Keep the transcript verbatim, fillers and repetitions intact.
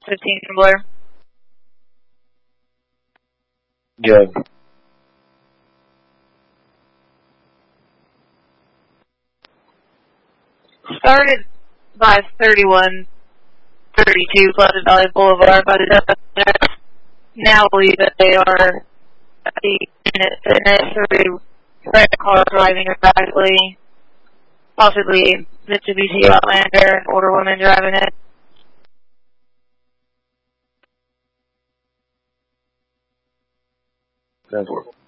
fifteen Blair. Good. Started by thirty-one thirty-two Pleasant Valley Boulevard by the death. Now believe that they are at the unit fitness through red car driving erratically, possibly Mitsubishi Outlander, older woman driving it. That's